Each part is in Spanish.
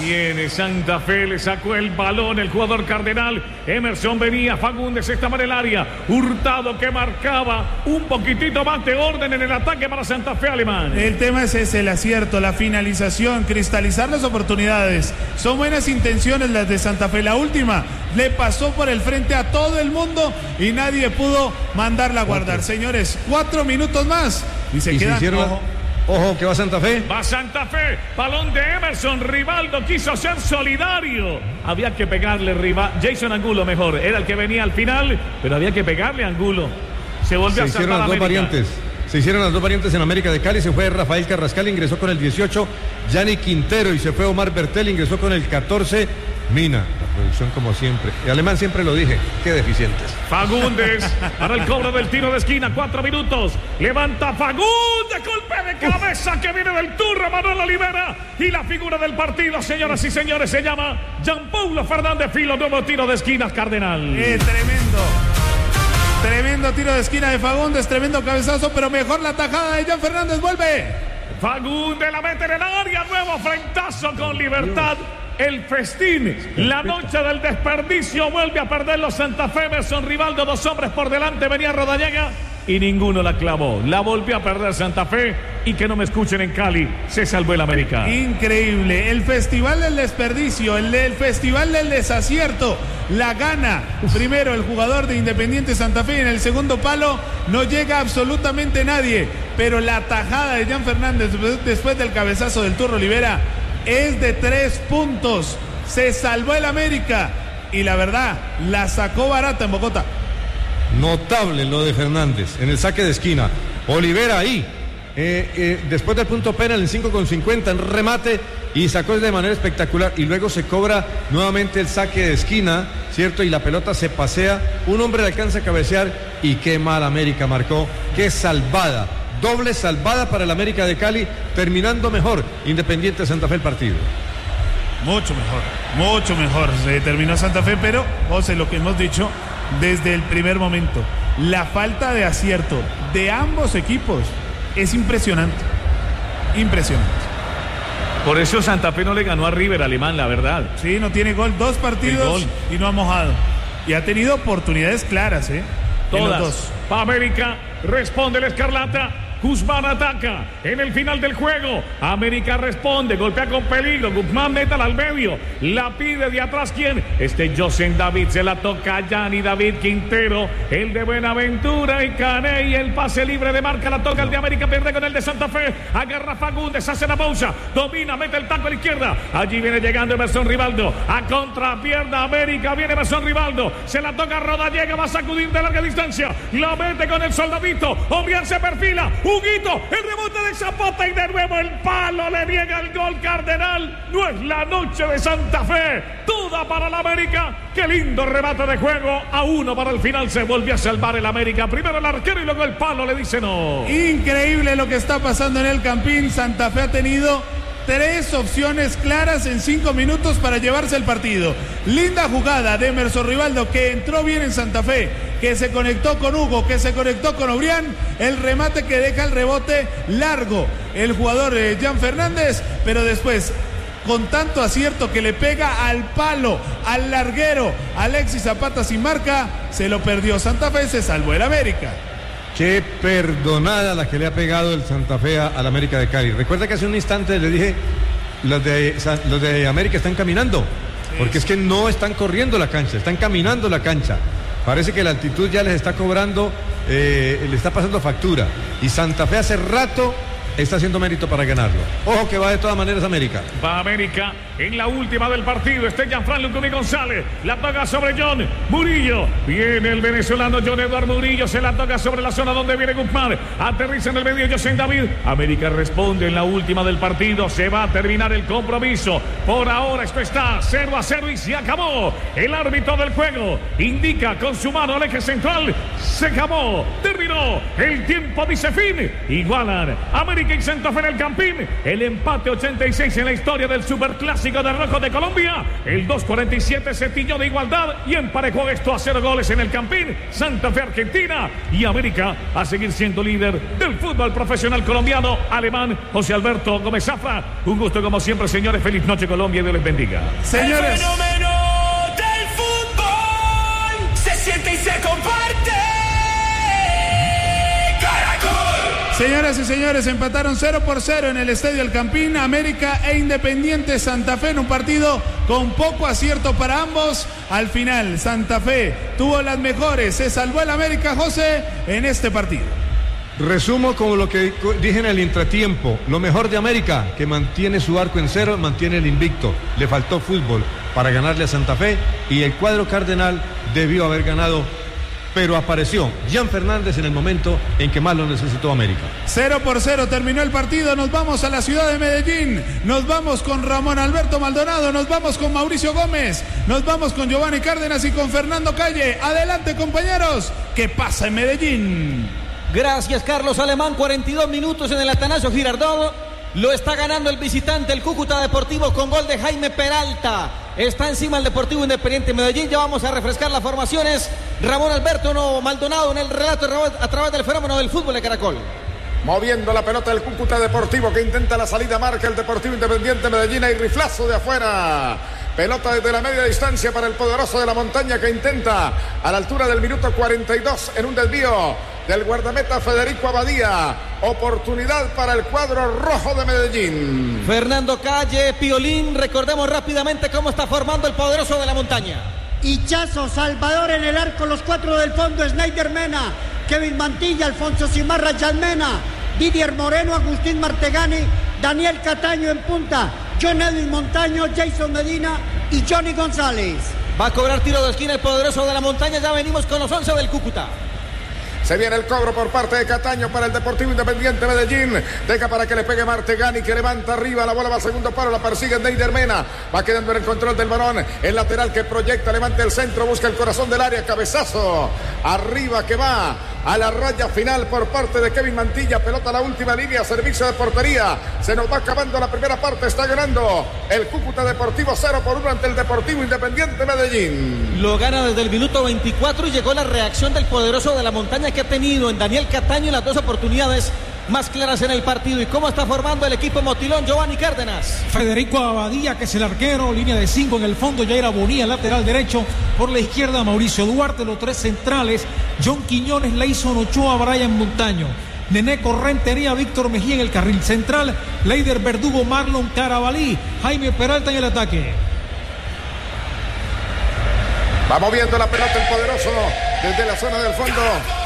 viene Santa Fe, le sacó el balón el jugador cardenal. Emerson venía, Fagundes estaba en el área. Hurtado que marcaba un poquitito más de orden en el ataque para Santa Fe, Alemán. El tema es ese, el acierto, la finalización, cristalizar las oportunidades. Son buenas intenciones las de Santa Fe. La última le pasó por el frente a todo el mundo y nadie pudo mandarla a guardar. Señores, 4 minutos más y se quedan. Ojo, que va Santa Fe. Va Santa Fe, balón de Emerson. Rivaldo quiso ser solidario. Había que pegarle, Jason Angulo mejor. Era el que venía al final, pero había que pegarle a Angulo. Se volvió a salvar las dos variantes. Se hicieron las dos variantes en América de Cali. Se fue Rafael Carrascal, ingresó con el 18. Yanni Quintero y se fue Omar Bertel, ingresó con el 14. Mina, la producción como siempre. El Alemán siempre lo dije, qué deficientes. Fagundes para el cobro del tiro de esquina, 4 minutos. Levanta Fagundes, golpe de cabeza que viene del turno, Manuel Olivera. Y la figura del partido, señoras y señores, se llama Jean-Paulo Fernández Filo. Nuevo tiro de esquina, Cardenal. Tremendo tiro de esquina de Fagundes, tremendo cabezazo, pero mejor la tajada de Jan Fernández. Vuelve Fagundes, la mete en el área, nuevo frentazo con Libertad. El festín, la noche del desperdicio, vuelve a perder los Santa Fe. Emerson Rivaldo, 2 hombres por delante, venía Rodallega y ninguno la clavó. La volvió a perder Santa Fe y que no me escuchen en Cali, se salvó el América. Increíble, el festival del desperdicio, el festival del desacierto, la gana. Primero el jugador de Independiente Santa Fe, en el segundo palo no llega absolutamente nadie, pero la tajada de Jan Fernández después del cabezazo del Turro Olivera es de 3 puntos. Se salvó el América y la verdad, la sacó barata en Bogotá. Notable lo de Fernández en el saque de esquina. Olivera ahí, después del punto penal en 5:50 en remate y sacó de manera espectacular. Y luego se cobra nuevamente el saque de esquina, ¿cierto? Y la pelota se pasea. Un hombre le alcanza a cabecear y qué mal América marcó. Qué salvada. Doble salvada para el América de Cali, terminando mejor Independiente Santa Fe el partido. Mucho mejor se terminó Santa Fe, pero José, lo que hemos dicho desde el primer momento, la falta de acierto de ambos equipos es impresionante. Por eso Santa Fe no le ganó a River, Alemán, la verdad. Sí, no tiene gol, 2 partidos y no ha mojado. Y ha tenido oportunidades claras, todas. Los 2. Pa' América, responde el Escarlata. Guzmán ataca en el final del juego. América responde, golpea con peligro. Guzmán métala al medio. La pide de atrás. ¿Quién? Josen David. Se la toca a Yanni David Quintero. El de Buenaventura y Caney. El pase libre de marca. La toca el de América. Pierde con el de Santa Fe. Agarra Fagundes. Hace la pausa. Domina. Mete el taco a la izquierda. Allí viene llegando Emerson Rivaldo. A contrapierna América. Viene Emerson Rivaldo. Se la toca a Rodallega. Va a sacudir de larga distancia. La mete con el soldadito. Obian se perfila. Huguito, el rebote de Zapata y de nuevo el palo, le niega el gol Cardenal. No es la noche de Santa Fe, toda para la América. Qué lindo remate de juego, a 1 para el final. Se volvió a salvar el América, primero el arquero y luego el palo, le dice no. Increíble lo que está pasando en el Campín. Santa Fe ha tenido 3 opciones claras en 5 minutos para llevarse el partido. Linda jugada de Emerson Rivaldo, que entró bien en Santa Fe, que se conectó con Hugo, que se conectó con Obrián. El remate que deja el rebote largo el jugador Jan Fernández, pero después con tanto acierto que le pega al palo, al larguero, Alexis Zapata sin marca, se lo perdió Santa Fe, se salvó el América. Qué perdonada la que le ha pegado el Santa Fe al América de Cali. Recuerda que hace un instante le dije, los de América están caminando, porque es que no están corriendo la cancha, están caminando la cancha. Parece que la altitud ya les está cobrando, le está pasando factura. Y Santa Fe hace rato está haciendo mérito para ganarlo. Ojo que va de todas maneras América. Va América en la última del partido. Gianfranco Lucumí González. La toca sobre John Murillo. Viene el venezolano John Eduardo Murillo. Se la toca sobre la zona donde viene Guzmán. Aterriza en el medio Josen David. América responde en la última del partido. Se va a terminar el compromiso. Por ahora esto está 0-0 y se acabó. El árbitro del juego indica con su mano al eje central. Se acabó. Terminó El tiempo dice fin. Igualan América y Santa Fe en el Campín. El empate 86 en la historia del Superclásico de Rojo de Colombia. El 2:47 se tiñó de igualdad y emparejó esto a 0 goles en el Campín. Santa Fe, Argentina, y América a seguir siendo líder del fútbol profesional colombiano. Alemán José Alberto Gómez Zafra. Un gusto como siempre, señores. Feliz noche, Colombia, y Dios les bendiga. Señores, el fenómeno del fútbol se siente y se comparte. Caracol. señoras y señores, empataron 0-0 en el Estadio El Campín, América e Independiente Santa Fe, en un partido con poco acierto para ambos. Al final, Santa Fe tuvo las mejores, se salvó el América, José, en este partido. Resumo como lo que dije en el entretiempo. Lo mejor de América, que mantiene su arco en cero, mantiene el invicto. Le faltó fútbol para ganarle a Santa Fe y el cuadro cardenal debió haber ganado, pero apareció Jan Fernández en el momento en que más lo necesitó América. 0-0 terminó el partido. Nos vamos a la ciudad de Medellín. Nos vamos con Ramón Alberto Maldonado. Nos vamos con Mauricio Gómez. Nos vamos con Giovanni Cárdenas y con Fernando Calle. Adelante, compañeros. ¿Qué pasa en Medellín? Gracias, Carlos Alemán. 42 minutos en el Atanasio Girardot. Lo está ganando el visitante, el Cúcuta Deportivo, con gol de Jaime Peralta. Está encima el Deportivo Independiente Medellín. Ya vamos a refrescar las formaciones. Ramón Alberto Maldonado en el relato a través del fenómeno del fútbol de Caracol. Moviendo la pelota el Cúcuta Deportivo, que intenta la salida, marca el Deportivo Independiente Medellín. Hay riflazo de afuera. Pelota desde la media distancia para el poderoso de la montaña, que intenta a la altura del minuto 42 en un desvío del guardameta Federico Abadía. Oportunidad para el cuadro rojo de Medellín. Fernando Calle, Piolín, recordemos rápidamente cómo está formando el poderoso de la montaña. Hichazo, Salvador en el arco, los cuatro del fondo, Snyder Mena, Kevin Mantilla, Alfonso Cimarra, Jan Mena, Didier Moreno, Agustín Martegani, Daniel Cataño en punta, John Edwin Montaño, Jason Medina y Johnny González. Va a cobrar tiro de esquina el poderoso de la montaña. Ya venimos con los 11 del Cúcuta. Se viene el cobro por parte de Cataño para el Deportivo Independiente Medellín. Deja para que le pegue Martegani, que levanta arriba. La bola va al segundo paro, la persigue Neider Mena. Va quedando en el control del balón. El lateral que proyecta, levanta el centro, busca el corazón del área. Cabezazo arriba que va a la raya final por parte de Kevin Mantilla. Pelota a la última línea, servicio de portería. Se nos va acabando la primera parte. Está ganando el Cúcuta Deportivo 0-1 ante el Deportivo Independiente Medellín. Lo gana desde el minuto 24 y llegó la reacción del poderoso de la montaña, que ha tenido en Daniel Cataño las dos oportunidades más claras en el partido. ¿Y cómo está formando el equipo motilón? Giovanni Cárdenas. Federico Abadía, que es el arquero, línea de 5 en el fondo, Jair Bonilla, lateral derecho, por la izquierda Mauricio Duarte, los tres centrales, John Quiñones, Leison Ochoa, Brian Montaño, Neneco Rentería, Víctor Mejía en el carril central, Leider Verdugo, Marlon Carabalí, Jaime Peralta en el ataque. Va moviendo la pelota el poderoso desde la zona del fondo.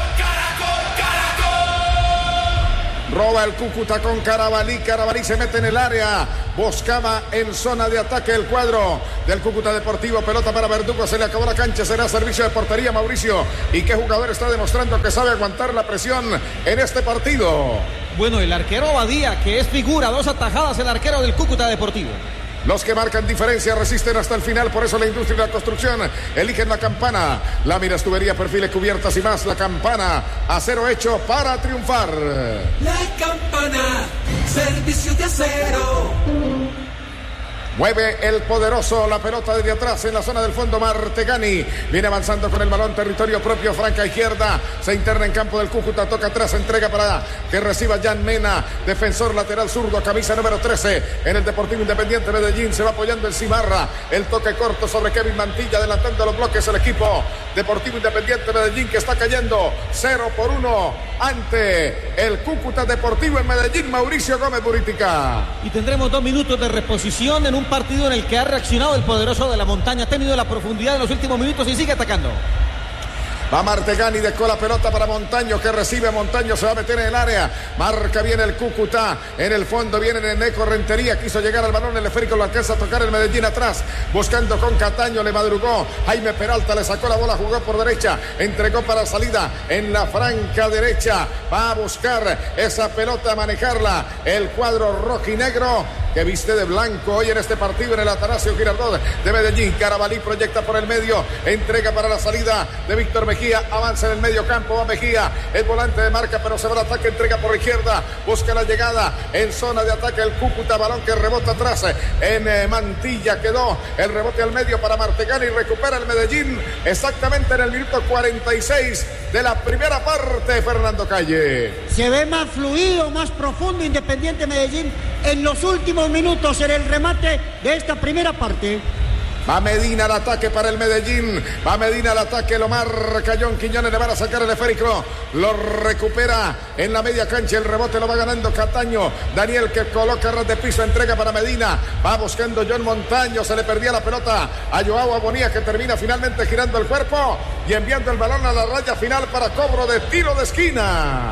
Roba el Cúcuta con Carabalí. Carabalí se mete en el área. Buscaba en zona de ataque el cuadro del Cúcuta Deportivo. Pelota para Verdugo. Se le acabó la cancha. Será servicio de portería, Mauricio. ¿Y qué jugador está demostrando que sabe aguantar la presión en este partido? Bueno, el arquero Abadía, que es figura. 2 atajadas el arquero del Cúcuta Deportivo. Los que marcan diferencia resisten hasta el final. Por eso la industria y la construcción eligen la Campana. Láminas, tubería, perfiles, cubiertas y más. La Campana, acero hecho para triunfar. La Campana, servicio de acero. Mueve el poderoso la pelota desde atrás en la zona del fondo. Martegani viene avanzando con el balón, territorio propio, franca izquierda. Se interna en campo del Cúcuta, toca atrás, entrega para que reciba Jan Mena, defensor lateral zurdo, camisa número 13 en el Deportivo Independiente Medellín. Se va apoyando el Cimarra, el toque corto sobre Kevin Mantilla, adelantando los bloques el equipo Deportivo Independiente Medellín, que está cayendo 0-1 ante el Cúcuta Deportivo en Medellín. Mauricio Gómez Buritica. Y tendremos 2 minutos de reposición en un partido en el que ha reaccionado el poderoso de la montaña. Ha tenido la profundidad en los últimos minutos y sigue atacando. Va Martegani, dejó la pelota para Montaño, que recibe. Montaño se va a meter en el área. Marca bien el Cúcuta. En el fondo viene Neneco Rentería. Quiso llegar al balón, el esférico lo alcanza a tocar el Medellín atrás. Buscando con Cataño, le madrugó. Jaime Peralta le sacó la bola, jugó por derecha. Entregó para salida en la franca derecha. Va a buscar esa pelota, a manejarla el cuadro rojinegro que viste de blanco hoy en este partido en el Atanasio Girardot de Medellín. Carabalí proyecta por el medio, entrega para la salida de Víctor Mejía, avanza en el medio campo, va Mejía, el volante de marca, pero se va al ataque, entrega por la izquierda, busca la llegada en zona de ataque el Cúcuta, balón que rebota atrás en Mantilla, quedó el rebote al medio para Martegani y recupera el Medellín exactamente en el minuto 46 de la primera parte. Fernando Calle. Se ve más fluido, más profundo Independiente Medellín en los últimos minutos en el remate de esta primera parte. Va Medina al ataque para el Medellín. Va Medina al ataque, lo marca John Quiñones, le van a sacar el esférico. Lo recupera en la media cancha, el rebote lo va ganando Cataño. Daniel que coloca ras de piso, entrega para Medina. Va buscando John Montaño, se le perdía la pelota a Joao Abonía, que termina finalmente girando el cuerpo y enviando el balón a la raya final para cobro de tiro de esquina.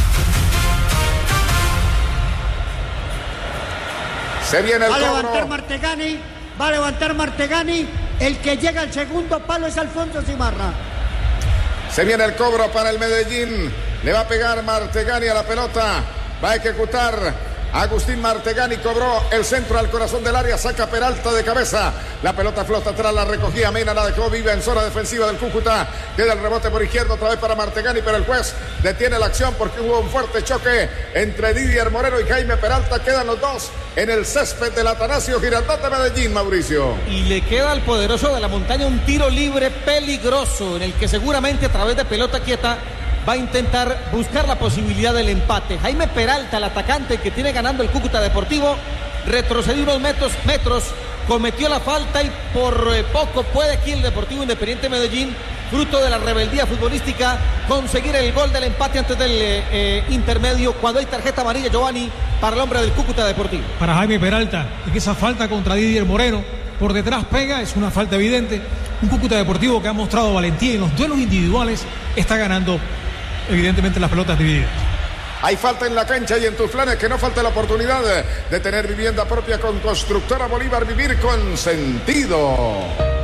Se viene el cobro. Va a levantar Martegani. El que llega al segundo palo es Alfonso Cimarra. Se viene el cobro para el Medellín. Le va a pegar Martegani a la pelota. Va a ejecutar Agustín Martegani. Cobró el centro al corazón del área. Saca Peralta de cabeza. La pelota flota atrás. La recogía Mena. La dejó viva en zona defensiva del Cúcuta. Queda el rebote por izquierda otra vez para Martegani. Pero el juez detiene la acción porque hubo un fuerte choque entre Didier Moreno y Jaime Peralta. Quedan los dos en el césped del Atanasio Girardot de Medellín, Mauricio. Y le queda al poderoso de la montaña un tiro libre peligroso en el que seguramente a través de pelota quieta va a intentar buscar la posibilidad del empate. Jaime Peralta, el atacante que tiene ganando el Cúcuta Deportivo, retrocedió unos metros, cometió la falta y por poco puede aquí el Deportivo Independiente Medellín, fruto de la rebeldía futbolística, conseguir el gol del empate antes del intermedio, cuando hay tarjeta amarilla, Giovanni, para el hombre del Cúcuta Deportivo. Para Jaime Peralta, y que esa falta contra Didier Moreno, por detrás pega, es una falta evidente. Un Cúcuta Deportivo que ha mostrado valentía en los duelos individuales, está ganando evidentemente las pelotas divididas. Hay falta en la cancha y en tus planes que no falta la oportunidad de tener vivienda propia con Constructora Bolívar. Vivir con sentido.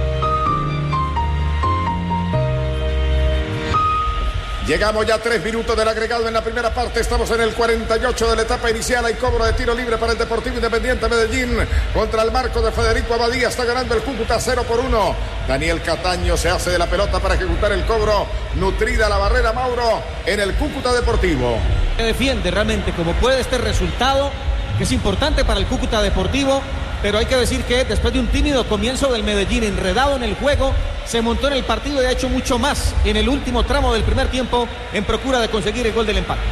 Llegamos ya a 3 minutos del agregado en la primera parte. Estamos en el 48 de la etapa inicial. Hay cobro de tiro libre para el Deportivo Independiente Medellín contra el marco de Federico Abadía. Está ganando el Cúcuta 0-1. Daniel Cataño se hace de la pelota para ejecutar el cobro. Nutrida la barrera, Mauro, en el Cúcuta Deportivo. Se defiende realmente como puede este resultado, que es importante para el Cúcuta Deportivo. Pero hay que decir que después de un tímido comienzo del Medellín, enredado en el juego, se montó en el partido y ha hecho mucho más en el último tramo del primer tiempo en procura de conseguir el gol del empate.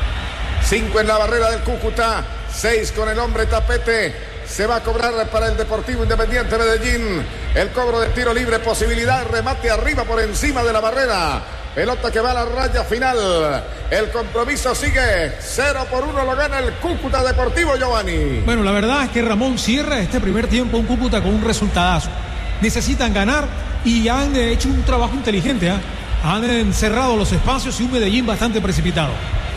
5 en la barrera del Cúcuta, 6 con el hombre tapete. Se va a cobrar para el Deportivo Independiente Medellín el cobro de tiro libre, posibilidad de remate arriba por encima de la barrera. Pelota que va a la raya final. El compromiso sigue 0-1, lo gana el Cúcuta Deportivo, Giovanni. Bueno, la verdad es que Ramón cierra este primer tiempo un Cúcuta con un resultadazo. Necesitan ganar y han hecho un trabajo inteligente, Han encerrado los espacios y un Medellín bastante precipitado.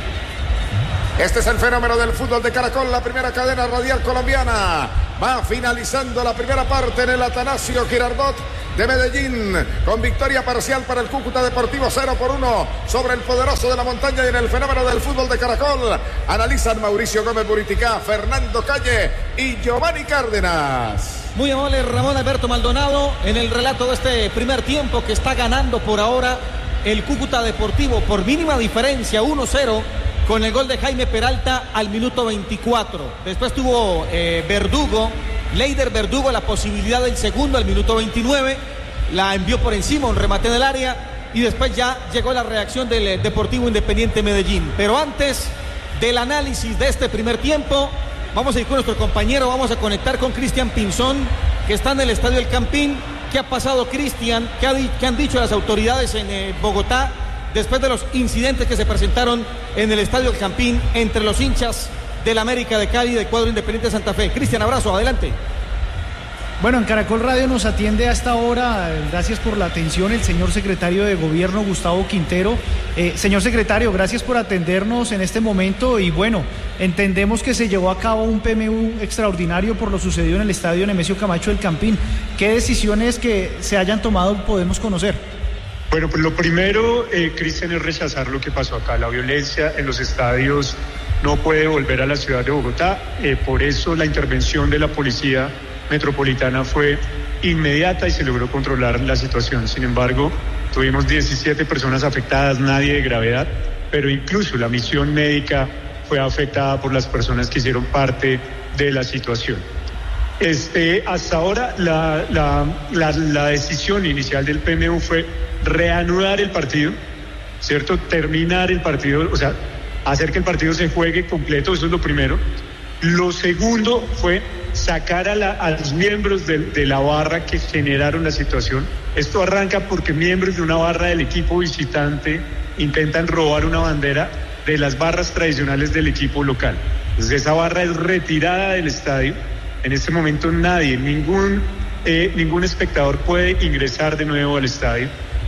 Este es el fenómeno del fútbol de Caracol, la primera cadena radial colombiana. Va finalizando la primera parte en el Atanasio Girardot de Medellín, con victoria parcial para el Cúcuta Deportivo 0-1 sobre el poderoso de la montaña y en el fenómeno del fútbol de Caracol. Analizan Mauricio Gómez Buriticá, Fernando Calle y Giovanni Cárdenas. Muy amable Ramón Alberto Maldonado en el relato de este primer tiempo que está ganando por ahora el Cúcuta Deportivo por mínima diferencia 1-0 con el gol de Jaime Peralta al minuto 24. Después tuvo Leider Verdugo la posibilidad del segundo al minuto 29, la envió por encima, un remate en el área y después ya llegó la reacción del Deportivo Independiente Medellín. Pero antes del análisis de este primer tiempo, vamos a ir con nuestro compañero, vamos a conectar con Cristian Pinzón, que está en el Estadio El Campín. ¿Qué ha pasado, Cristian? ¿Qué han dicho las autoridades en Bogotá después de los incidentes que se presentaron en el Estadio El Campín entre los hinchas del América de Cali y del cuadro Independiente de Santa Fe? Cristian, abrazo, adelante. Bueno, en Caracol Radio nos atiende a esta hora, gracias por la atención, el señor secretario de Gobierno, Gustavo Quintero. Señor secretario, gracias por atendernos en este momento y bueno, entendemos que se llevó a cabo un PMU extraordinario por lo sucedido en el Estadio Nemesio Camacho del Campín. ¿Qué decisiones que se hayan tomado podemos conocer? Bueno, pues lo primero, Cristian, es rechazar lo que pasó acá. La violencia en los estadios no puede volver a la ciudad de Bogotá. Por eso la intervención de la Policía Metropolitana fue inmediata y se logró controlar la situación. Sin embargo, tuvimos 17 personas afectadas, nadie de gravedad, pero incluso la misión médica fue afectada por las personas que hicieron parte de la situación. Hasta ahora la decisión inicial del PMU fue reanudar el partido, ¿cierto? Terminar el partido, o sea, hacer que el partido se juegue completo, eso es lo primero. Lo segundo fue sacar a los miembros de la barra que generaron la situación. Esto arranca porque miembros de una barra del equipo visitante intentan robar una bandera de las barras tradicionales del equipo local. Entonces esa barra es retirada del estadio. En este momento nadie, ningún espectador puede ingresar de nuevo al estadio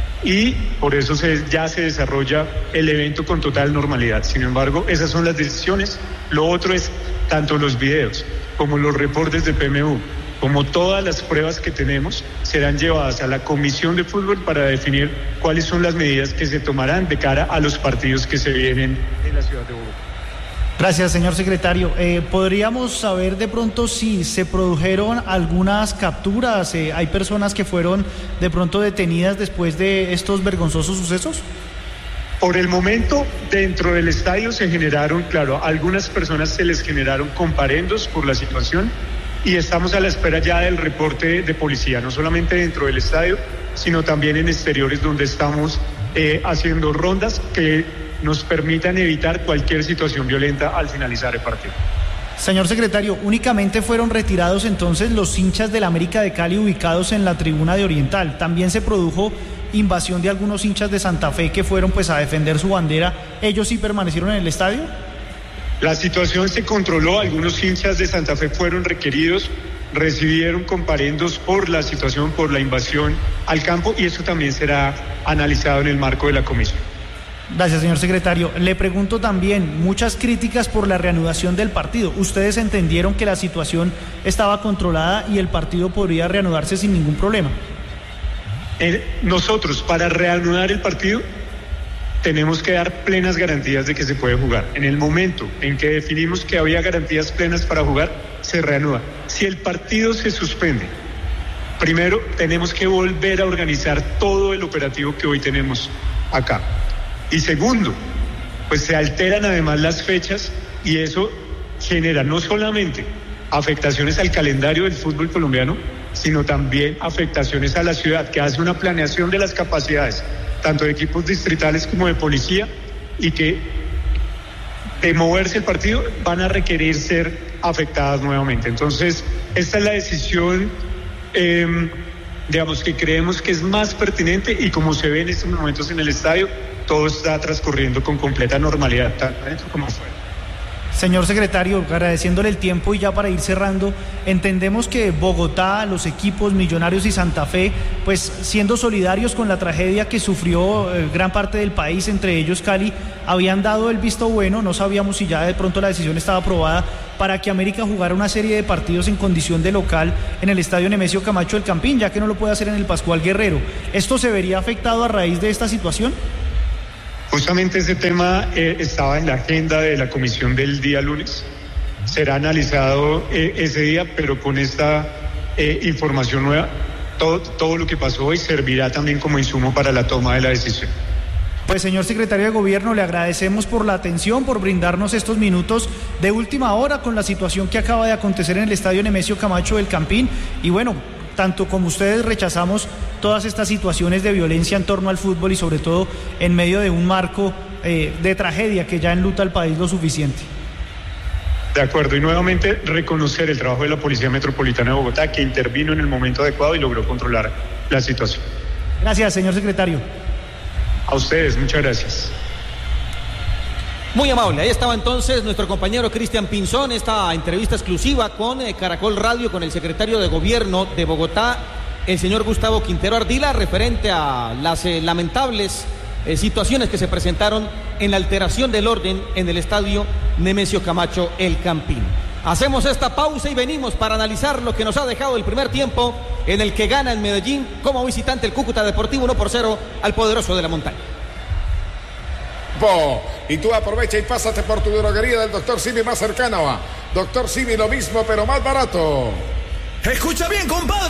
y por eso ya se desarrolla el evento con total normalidad. Sin embargo, esas son las decisiones. Lo otro es tanto los videos como los reportes de PMU, como todas las pruebas que tenemos, serán llevadas a la Comisión de Fútbol para definir cuáles son las medidas que se tomarán de cara a los partidos que se vienen en la ciudad de Bogotá. Gracias, señor secretario. ¿Podríamos saber de pronto si se produjeron algunas capturas? ¿Hay personas que fueron de pronto detenidas después de estos vergonzosos sucesos? Por el momento, dentro del estadio se generaron, claro, a algunas personas se les generaron comparendos por la situación y estamos a la espera ya del reporte de policía, no solamente dentro del estadio, sino también en exteriores donde estamos haciendo rondas que nos permitan evitar cualquier situación violenta al finalizar el partido. Señor secretario, únicamente fueron retirados entonces los hinchas del América de Cali ubicados en la tribuna de Oriental. También se produjo invasión de algunos hinchas de Santa Fe que fueron pues a defender su bandera. ¿Ellos sí permanecieron en el estadio? La situación se controló, algunos hinchas de Santa Fe fueron requeridos, recibieron comparendos por la situación, por la invasión al campo y eso también será analizado en el marco de la comisión. Gracias, señor secretario. Le pregunto también, muchas críticas por la reanudación del partido. ¿Ustedes entendieron que la situación estaba controlada y el partido podría reanudarse sin ningún problema? Nosotros, para reanudar el partido, tenemos que dar plenas garantías de que se puede jugar. En el momento en que definimos que había garantías plenas para jugar, se reanuda. Si el partido se suspende, primero tenemos que volver a organizar todo el operativo que hoy tenemos acá. Y segundo, pues se alteran además las fechas y eso genera no solamente afectaciones al calendario del fútbol colombiano, sino también afectaciones a la ciudad, que hace una planeación de las capacidades, tanto de equipos distritales como de policía, y que de moverse el partido van a requerir ser afectadas nuevamente. Entonces, esta es la decisión, digamos, que creemos que es más pertinente y como se ve en estos momentos en el estadio, todo está transcurriendo con completa normalidad, tanto adentro como afuera. Señor secretario, agradeciéndole el tiempo y ya para ir cerrando, entendemos que Bogotá, los equipos Millonarios y Santa Fe, pues siendo solidarios con la tragedia que sufrió gran parte del país, entre ellos Cali, habían dado el visto bueno, no sabíamos si ya de pronto la decisión estaba aprobada, para que América jugara una serie de partidos en condición de local en el estadio Nemesio Camacho del Campín, ya que no lo puede hacer en el Pascual Guerrero. ¿Esto se vería afectado a raíz de esta situación? Justamente ese tema estaba en la agenda de la comisión del día lunes. Será analizado ese día, pero con esta información nueva, todo lo que pasó hoy servirá también como insumo para la toma de la decisión. Pues señor secretario de Gobierno, le agradecemos por la atención, por brindarnos estos minutos de última hora con la situación que acaba de acontecer en el estadio Nemesio Camacho del Campín. Y bueno, tanto como ustedes rechazamos todas estas situaciones de violencia en torno al fútbol y sobre todo en medio de un marco de tragedia que ya enluta al país lo suficiente. De acuerdo, y nuevamente reconocer el trabajo de la Policía Metropolitana de Bogotá, que intervino en el momento adecuado y logró controlar la situación. Gracias, señor secretario. A ustedes, muchas gracias. Muy amable, ahí estaba entonces nuestro compañero Cristian Pinzón, esta entrevista exclusiva con Caracol Radio, con el secretario de Gobierno de Bogotá, el señor Gustavo Quintero Ardila, referente a las lamentables situaciones que se presentaron en la alteración del orden en el estadio Nemesio Camacho El Campín. Hacemos esta pausa y venimos para analizar lo que nos ha dejado el primer tiempo, en el que gana en Medellín como visitante el Cúcuta Deportivo 1-0 al poderoso de la montaña. Y tú aprovecha y pásate por tu droguería del Dr. Simi más cercano. Dr. Simi, lo mismo, pero más barato. Escucha bien, compadre.